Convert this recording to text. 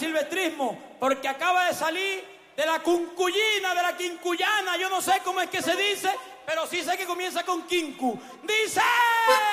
silvestrismo, porque acaba de salir de la cuncullina, de la quincuyana, yo no sé cómo es que se dice, pero sí sé que comienza con quincu. ¡Dice!